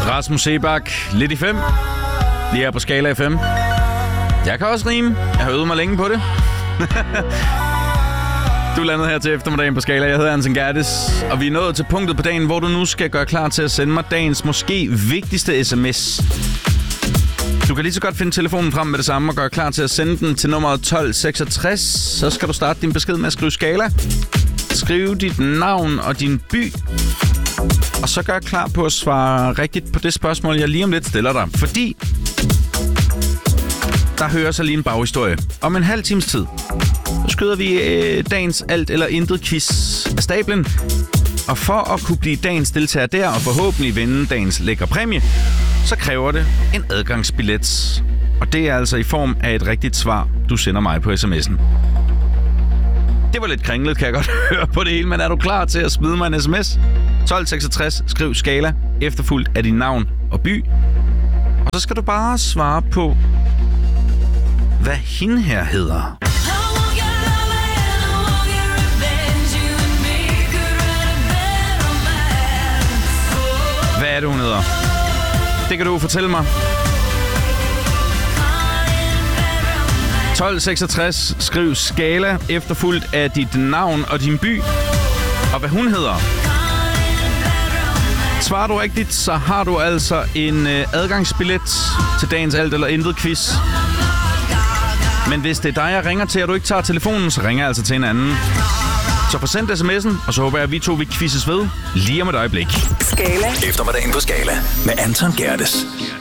Rasmus Seebach, lidt i 5. Lige her på Skala FM. Jeg kan også rime. Jeg har øvet mig længe på det. Du er landet her til eftermiddagen på Skala. Jeg hedder Anton Gerdes, og vi er nået til punktet på dagen, hvor du nu skal gøre klar til at sende mig dagens måske vigtigste sms. Du kan lige så godt finde telefonen frem med det samme og gøre klar til at sende den til nummeret 1266. Så skal du starte din besked med at skrive Skala. Skriv dit navn og din by. Og så gør klar på at svare rigtigt på det spørgsmål, jeg lige om lidt stiller dig. Fordi der hører så lige en baghistorie. Om en halv times tid, så skyder vi dagens alt eller intet quiz af stablen. Og for at kunne blive dagens deltager der og forhåbentlig vinde dagens lækre præmie, så kræver det en adgangsbillet. Og det er altså i form af et rigtigt svar, du sender mig på sms'en. Det var lidt kringlet, kan jeg godt høre på det hele, men er du klar til at smide mig en sms? 1266, skriv Skala, efterfulgt af din navn og by. Og så skal du bare svare på, hvad hende her hedder. Hvad er det, hun hedder? Det kan du fortælle mig. 1266, skriv Skala, efterfulgt af dit navn og din by, og hvad hun hedder. Svarer du rigtigt, så har du altså en adgangsbillet til dagens alt eller intet quiz. Men hvis det er dig, jeg ringer til, og du ikke tager telefonen, så ringer jeg altså til en anden. Så få sendt sms'en, og så håber jeg, at vi to vil quizzes ved lige om et øjeblik. Skala. Eftermiddagen på Skala med Anton Gerdes.